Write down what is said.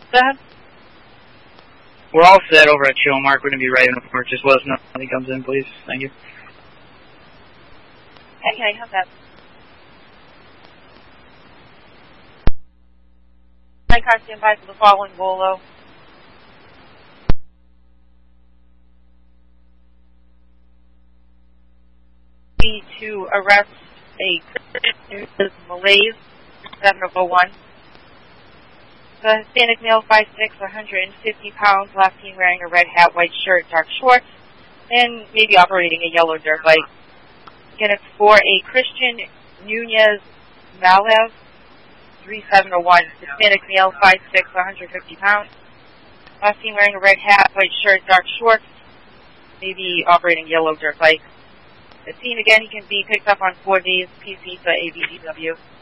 Go ahead. We're all set over at Chillmark. We're going to be right in the porch. Just let us know when he comes in, please. Thank you. Okay, I have that. My car stand by for the following Bolo. To arrest a Christian Malays, 701. The Hispanic male, 5'6", 150 pounds, last seen wearing a red hat, white shirt, dark shorts, and maybe operating a yellow dirt bike. Again, it's for a Christian Nunez Malev, 3701. Hispanic male, 5'6", 150 pounds, last seen wearing a red hat, white shirt, dark shorts, maybe operating a yellow dirt bike. The scene again, he can be picked up on 4 days PC for ABDW.